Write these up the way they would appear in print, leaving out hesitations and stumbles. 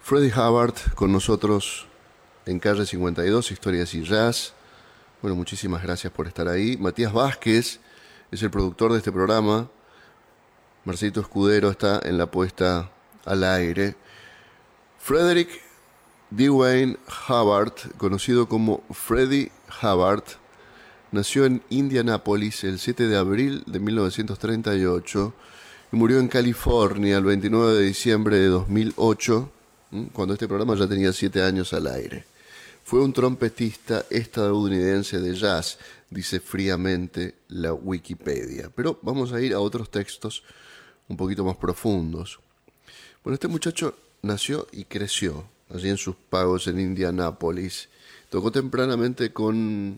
Freddie Hubbard con nosotros en Calle 52, Historias y Jazz. Bueno, muchísimas gracias por estar ahí. Matías Vázquez es el productor de este programa. Marcelito Escudero está en la puesta al aire. Frederick Dwayne Hubbard, conocido como Freddie Hubbard, nació en Indianápolis el 7 de abril de 1938 y murió en California el 29 de diciembre de 2008, cuando este programa ya tenía 7 años al aire. Fue un trompetista estadounidense de jazz, dice fríamente la Wikipedia. Pero vamos a ir a otros textos un poquito más profundos. Bueno, este muchacho nació y creció allí en sus pagos en Indianápolis. Tocó tempranamente con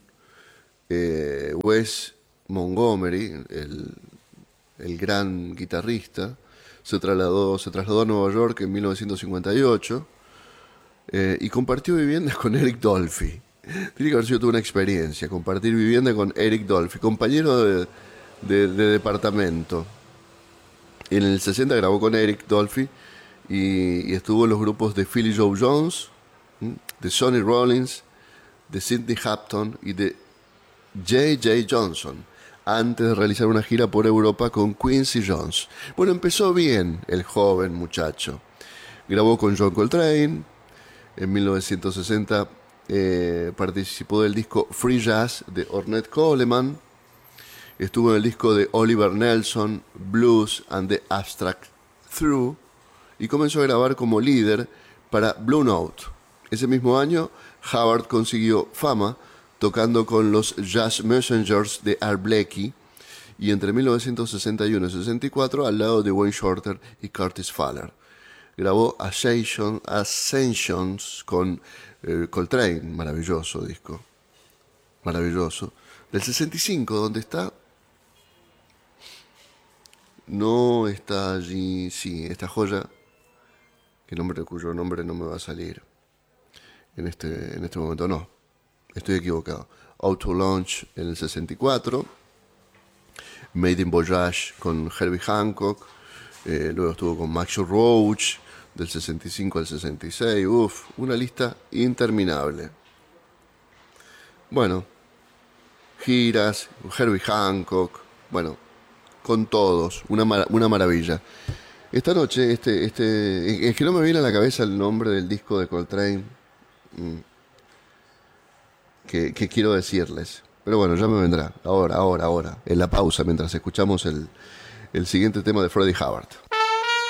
Wes Montgomery, el gran guitarrista. Se trasladó a Nueva York en 1958 y compartió vivienda con Eric Dolphy. Tiene que haber sido toda una experiencia, compartir vivienda con Eric Dolphy, compañero de departamento. En el 60 grabó con Eric Dolphy y estuvo en los grupos de Philly Joe Jones, de Sonny Rollins, de Sidney Hampton y de J.J. Johnson, antes de realizar una gira por Europa con Quincy Jones. Bueno, empezó bien el joven muchacho. Grabó con John Coltrane. En 1960 participó del disco Free Jazz de Ornette Coleman. Estuvo en el disco de Oliver Nelson, Blues and the Abstract Through, y comenzó a grabar como líder para Blue Note. Ese mismo año, Hubbard consiguió fama tocando con los Jazz Messengers de Art Blakey, y entre 1961 y 64 al lado de Wayne Shorter y Curtis Fuller. Grabó Ascensions con Coltrane, maravilloso disco, maravilloso. Del 65, ¿dónde está? No está allí, sí, esta joya, cuyo nombre no me va a salir en este momento, no, estoy equivocado. Auto Launch en el 64, Made in Voyage con Herbie Hancock, luego estuvo con Max Roach del 65 al 66, una lista interminable. Bueno, giras, Herbie Hancock, bueno, con todos, una maravilla. Esta noche, es que no me viene a la cabeza el nombre del disco de Coltrane que quiero decirles. Pero bueno, ya me vendrá, ahora, en la pausa, mientras escuchamos el siguiente tema de Freddie Hubbard.